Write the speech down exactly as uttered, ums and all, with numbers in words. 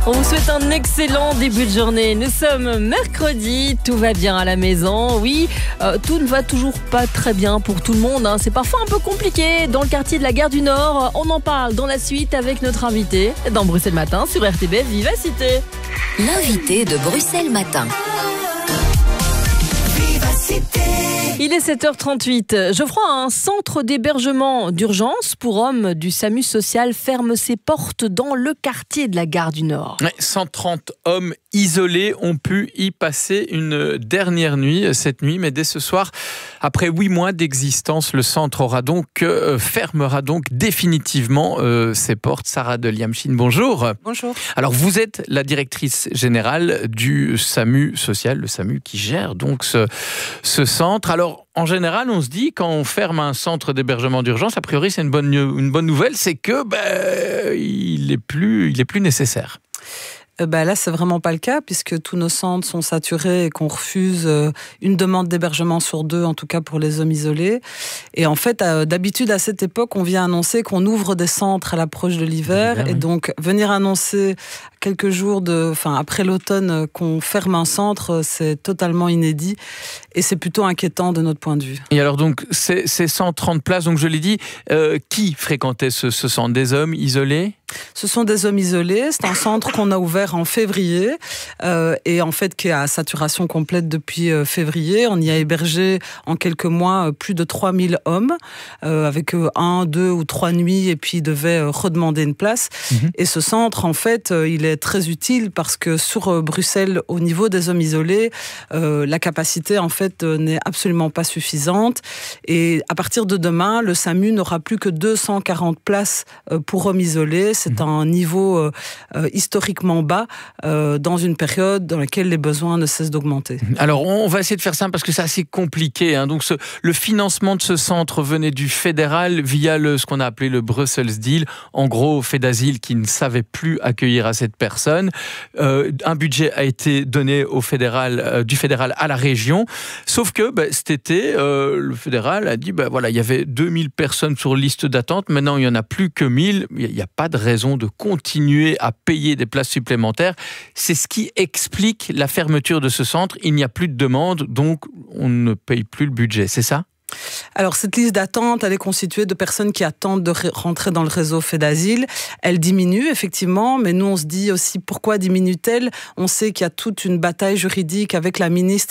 On vous souhaite un excellent début de journée. Nous sommes mercredi, tout va bien à la maison. Oui, euh, tout ne va toujours pas très bien pour tout le monde, hein. C'est parfois un peu compliqué dans le quartier de la Gare du Nord. On en parle dans la suite avec notre invité dans Bruxelles Matin sur R T B F Vivacité. L'invité de Bruxelles Matin. Il est sept heures trente-huit. Geoffroy, un centre d'hébergement d'urgence pour hommes du SAMU social ferme ses portes dans le quartier de la Gare du Nord. Ouais, cent trente hommes isolés ont pu y passer une dernière nuit, cette nuit, mais dès ce soir, après huit mois d'existence, le centre aura donc, euh, fermera donc définitivement euh, ses portes. Sarah de Liamchine, bonjour. Bonjour. Alors, vous êtes la directrice générale du SAMU social, le SAMU qui gère donc ce, ce centre. Alors, en général, on se dit, quand on ferme un centre d'hébergement d'urgence, a priori, c'est une bonne, une bonne nouvelle, c'est que ben, il est plus, il est plus nécessaire. Euh, bah là, c'est vraiment pas le cas, puisque tous nos centres sont saturés et qu'on refuse euh, une demande d'hébergement sur deux, en tout cas pour les hommes isolés. Et en fait, euh, d'habitude, à cette époque, on vient annoncer qu'on ouvre des centres à l'approche de l'hiver. l'hiver et oui. donc, venir annoncer quelques jours de, enfin, après l'automne qu'on ferme un centre, c'est totalement inédit. Et c'est plutôt inquiétant de notre point de vue. Et alors, donc, ces, ces cent trente places, donc je l'ai dit, euh, qui fréquentait ce, ce centre? Des hommes isolés? Ce sont des hommes isolés. C'est un centre qu'on a ouvert en février euh, et en fait qui est à saturation complète depuis euh, février. On y a hébergé en quelques mois euh, plus de trois mille hommes euh, avec euh, un, deux ou trois nuits et puis ils devaient euh, redemander une place. Mmh. Et ce centre, en fait, euh, il est très utile parce que sur euh, Bruxelles, au niveau des hommes isolés, euh, la capacité en fait euh, n'est absolument pas suffisante. Et à partir de demain, le SAMU n'aura plus que deux cent quarante places euh, pour hommes isolés. C'est un niveau euh, euh, historiquement bas euh, dans une période dans laquelle les besoins ne cessent d'augmenter. Alors, on va essayer de faire simple parce que c'est assez compliqué, hein. Donc, ce, le financement de ce centre venait du fédéral via le, ce qu'on a appelé le Brussels Deal. En gros, Fédasile qui ne savait plus accueillir assez de personnes. Euh, un budget a été donné au fédéral, euh, du fédéral à la région. Sauf que bah, cet été, euh, le fédéral a dit bah, voilà, il y avait deux mille personnes sur liste d'attente. Maintenant, il n'y en a plus que mille. Il n'y a pas de raison de continuer à payer des places supplémentaires. C'est ce qui explique la fermeture de ce centre. Il n'y a plus de demande, donc on ne paye plus le budget. C'est ça ? Alors, cette liste d'attente, elle est constituée de personnes qui attendent de rentrer dans le réseau Fédasile. Elle diminue, effectivement, mais nous, on se dit aussi, pourquoi diminue-t-elle ? On sait qu'il y a toute une bataille juridique avec la ministre